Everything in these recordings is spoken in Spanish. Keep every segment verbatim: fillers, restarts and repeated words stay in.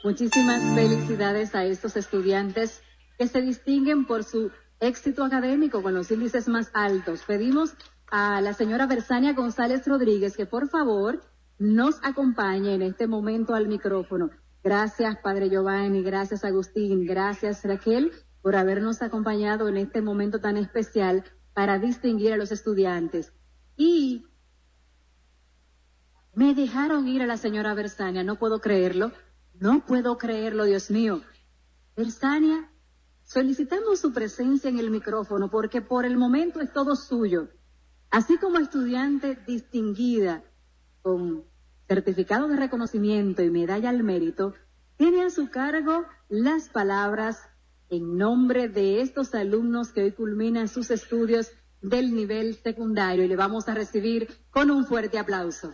Muchísimas felicidades a estos estudiantes que se distinguen por su éxito académico con los índices más altos. Pedimos a la señora Bersania González Rodríguez que por favor nos acompañe en este momento al micrófono. Gracias, Padre Giovanni, gracias, Agustín, gracias, Raquel, por habernos acompañado en este momento tan especial para distinguir a los estudiantes. Y me dejaron ir a la señora Bersania, no puedo creerlo, no puedo creerlo, Dios mío. Bersania, solicitamos su presencia en el micrófono porque por el momento es todo suyo. Así como estudiante distinguida con certificado de reconocimiento y medalla al mérito, tiene a su cargo las palabras en nombre de estos alumnos que hoy culminan sus estudios del nivel secundario y le vamos a recibir con un fuerte aplauso.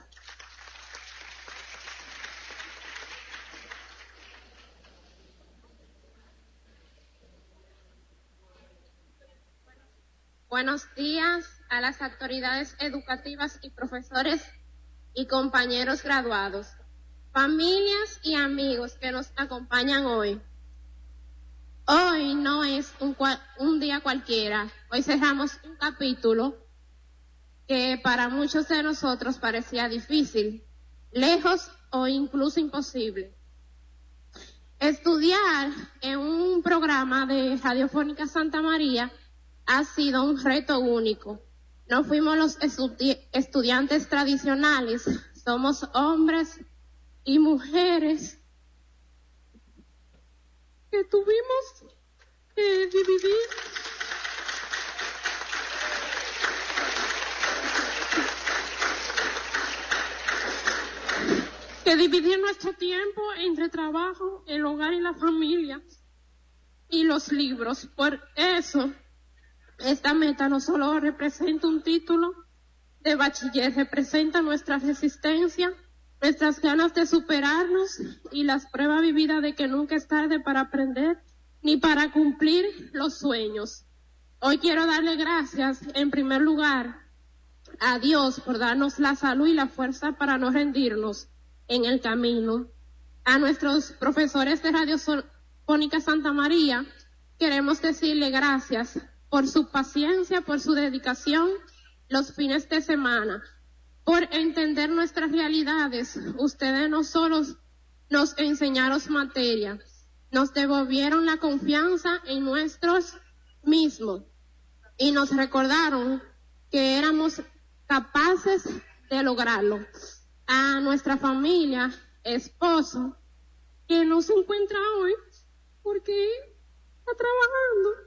Buenos días a las autoridades educativas y profesores y compañeros graduados, familias y amigos que nos acompañan hoy. Hoy no es un, un día cualquiera, hoy cerramos un capítulo que para muchos de nosotros parecía difícil, lejos o incluso imposible. Estudiar en un programa de Radiofónica Santa María ha sido un reto único. No fuimos los estudi- estudiantes tradicionales, somos hombres y mujeres que tuvimos que dividir que dividir nuestro tiempo entre trabajo, el hogar y la familia y los libros. Por eso esta meta no solo representa un título de bachiller, representa nuestra resistencia, nuestras ganas de superarnos y las pruebas vividas de que nunca es tarde para aprender ni para cumplir los sueños. Hoy quiero darle gracias, en primer lugar, a Dios por darnos la salud y la fuerza para no rendirnos en el camino. A nuestros profesores de Radiofónica Santa María, queremos decirle gracias por su paciencia, por su dedicación los fines de semana, por entender nuestras realidades. Ustedes no solo nos enseñaron materia, nos devolvieron la confianza en nosotros mismos y nos recordaron que éramos capaces de lograrlo. A nuestra familia, esposo, que no se encuentra hoy porque está trabajando.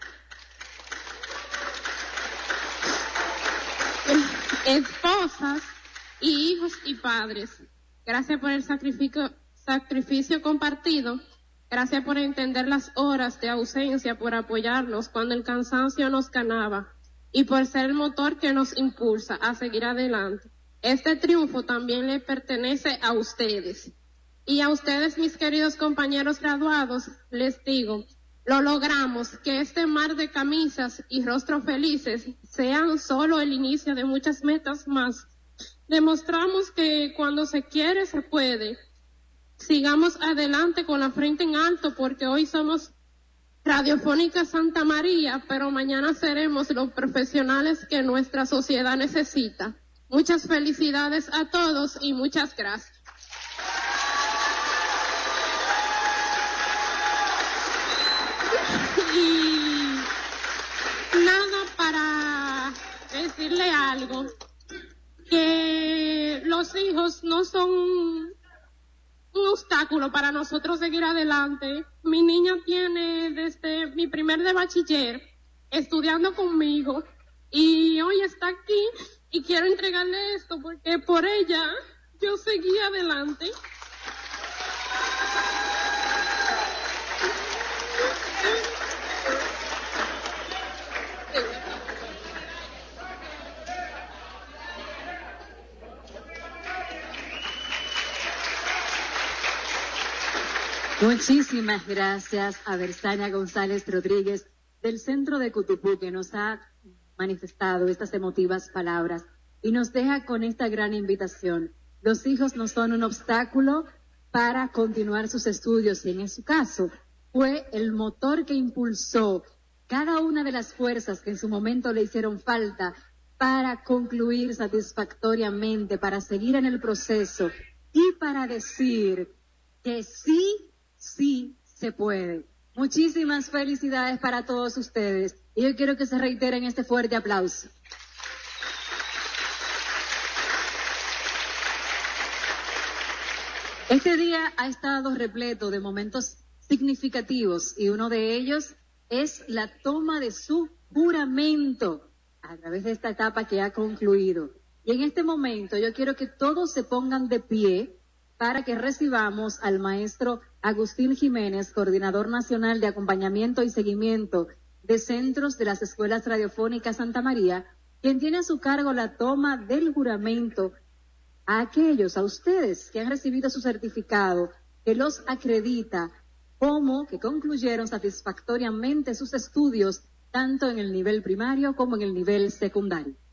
Esposas y hijos y padres, gracias por el sacrificio, sacrificio compartido, gracias por entender las horas de ausencia, por apoyarnos cuando el cansancio nos ganaba y por ser el motor que nos impulsa a seguir adelante. Este triunfo también le pertenece a ustedes. Y a ustedes, mis queridos compañeros graduados, les digo, lo logramos, que este mar de camisas y rostros felices sean solo el inicio de muchas metas más. Demostramos que cuando se quiere, se puede. Sigamos adelante con la frente en alto, porque hoy somos Radiofónica Santa María, pero mañana seremos los profesionales que nuestra sociedad necesita. Muchas felicidades a todos y muchas gracias. Y nada, para decirle algo, que los hijos no son un obstáculo para nosotros seguir adelante. Mi niña tiene desde mi primer de bachiller estudiando conmigo y hoy está aquí y quiero entregarle esto porque por ella yo seguí adelante. Muchísimas gracias a Bersania González Rodríguez del Centro de Cutupú, que nos ha manifestado estas emotivas palabras y nos deja con esta gran invitación. Los hijos no son un obstáculo para continuar sus estudios y en su caso fue el motor que impulsó cada una de las fuerzas que en su momento le hicieron falta para concluir satisfactoriamente, para seguir en el proceso y para decir que sí, sí se puede. Muchísimas felicidades para todos ustedes y yo quiero que se reiteren este fuerte aplauso. Este día ha estado repleto de momentos significativos y uno de ellos es la toma de su juramento a través de esta etapa que ha concluido. Y en este momento yo quiero que todos se pongan de pie para que recibamos al maestro Agustín Jiménez, coordinador nacional de acompañamiento y seguimiento de centros de las escuelas radiofónicas Santa María, quien tiene a su cargo la toma del juramento a aquellos, a ustedes que han recibido su certificado, que los acredita como que concluyeron satisfactoriamente sus estudios, tanto en el nivel primario como en el nivel secundario.